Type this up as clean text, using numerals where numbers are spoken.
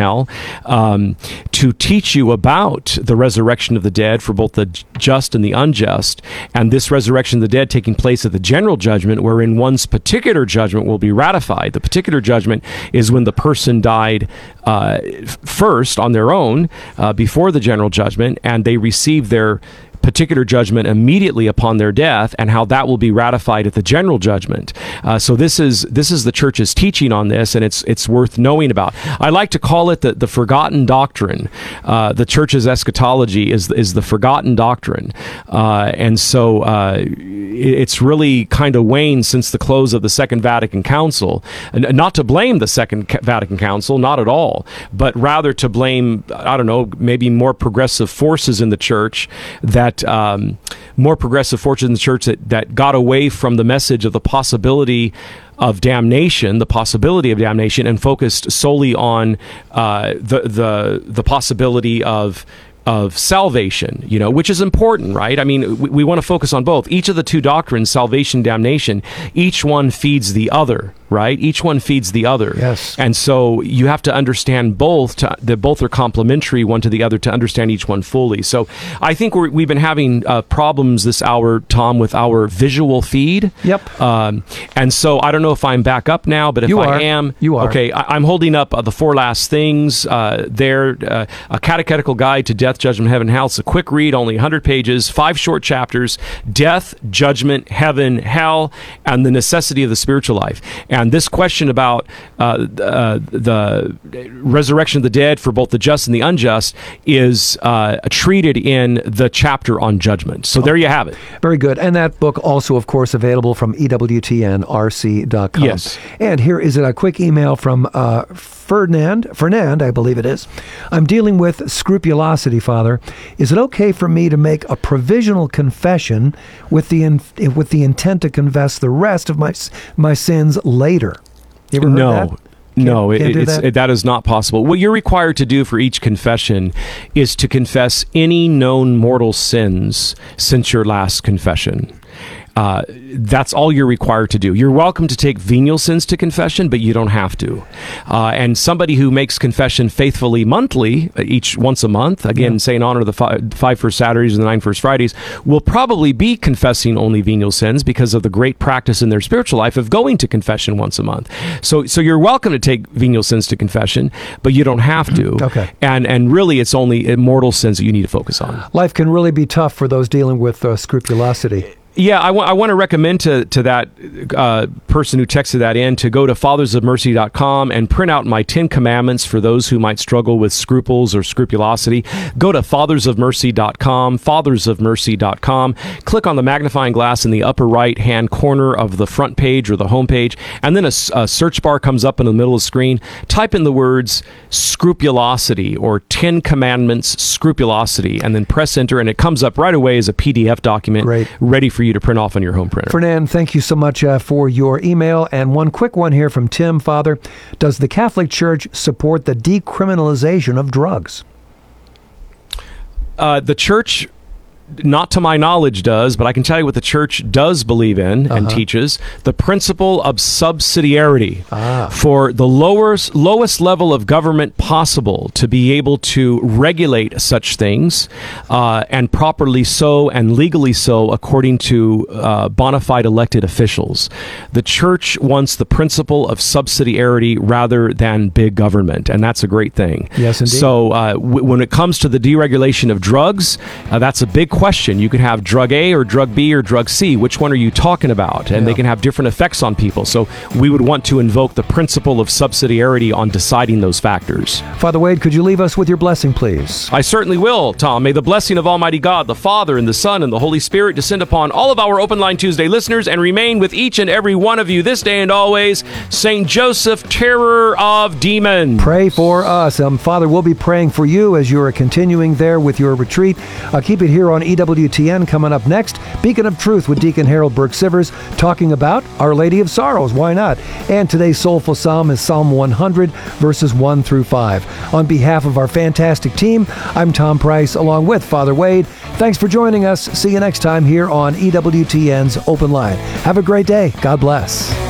hell, to teach you about the resurrection of the dead for both the just and the unjust, and this resurrection of the dead taking place at the general judgment, wherein one's particular judgment will be ratified. The particular judgment is when the person died first on their own before the general judgment, and they receive their particular judgment immediately upon their death, and how that will be ratified at the general judgment. So this is the church's teaching on this, and it's worth knowing about. I like to call it the forgotten doctrine. The church's eschatology is the forgotten doctrine, and so it's really kind of waned since the close of the Second Vatican Council. Not to blame the Second Vatican Council, not at all, but rather to blame, I don't know, maybe more progressive forces in the church that that got away from the message of the possibility of damnation, and focused solely on the possibility of salvation, which is important, right? I mean, we want to focus on both. Each of the two doctrines, salvation, damnation, each one feeds the other, right? Each one feeds the other. Yes. And so you have to understand both, that both are complementary one to the other, to understand each one fully. So I think we've been having problems this hour, Tom, with our visual feed. Yep. And so I don't know if I'm back up now, but if I am, you are. Okay, I'm holding up the four last things there, a catechetical guide to death, judgment, heaven, hell. It's a quick read, only 100 pages, 5 short chapters: death, judgment, heaven, hell, and the necessity of the spiritual life. And this question about the resurrection of the dead for both the just and the unjust is treated in the chapter on judgment. So there you have it. Very good. And that book also, of course, available from EWTNRC.com. Yes. And here is a quick email from Fernand, I believe it is. I'm dealing with scrupulosity, Father. Is it okay for me to make a provisional confession with the intent to confess the rest of my sins later? You ever heard that? No, that is not possible. What you're required to do for each confession is to confess any known mortal sins since your last confession. That's all you're required to do. You're welcome to take venial sins to confession, but you don't have to. And somebody who makes confession faithfully monthly, once a month, again, say in honor of the 5 first Saturdays and the 9 first Fridays, will probably be confessing only venial sins because of the great practice in their spiritual life of going to confession once a month. So you're welcome to take venial sins to confession, but you don't have to. Okay. And really, it's only mortal sins that you need to focus on. Life can really be tough for those dealing with scrupulosity. Yeah, I want to recommend to that person who texted that in to go to fathersofmercy.com and print out my 10 commandments for those who might struggle with scruples or scrupulosity. Go to fathersofmercy.com, click on the magnifying glass in the upper right-hand corner of the front page or the home page, and then a search bar comes up in the middle of the screen. Type in the words scrupulosity or 10 commandments scrupulosity, and then press enter, and it comes up right away as a PDF document ready for you to print off on your home printer. Fernand, thank you so much for your email. And one quick one here from Tim. Father, does the Catholic Church support the decriminalization of drugs? The church, not to my knowledge, does, but I can tell you what the church does believe in and teaches: the principle of subsidiarity for the lowest level of government possible to be able to regulate such things, and properly so and legally so according to bona fide elected officials. The church wants the principle of subsidiarity rather than big government, and that's a great thing. Yes, indeed. So when it comes to the deregulation of drugs, that's a big question. You could have drug A or drug B or drug C. Which one are you talking about? And they can have different effects on people. So we would want to invoke the principle of subsidiarity on deciding those factors. Father Wade, could you leave us with your blessing, please? I certainly will, Tom. May the blessing of Almighty God, the Father, and the Son, and the Holy Spirit descend upon all of our Open Line Tuesday listeners and remain with each and every one of you this day and always. Saint Joseph, terror of demons. Pray for us. Father, we'll be praying for you as you are continuing there with your retreat. Keep it here on EWTN. Coming up next, Beacon of Truth with Deacon Harold Burke-Sivers, talking about Our Lady of Sorrows. Why not? And today's soulful psalm is Psalm 100, verses 1 through 5. On behalf of our fantastic team, I'm Tom Price, along with Father Wade. Thanks for joining us. See you next time here on EWTN's Open Line. Have a great day. God bless.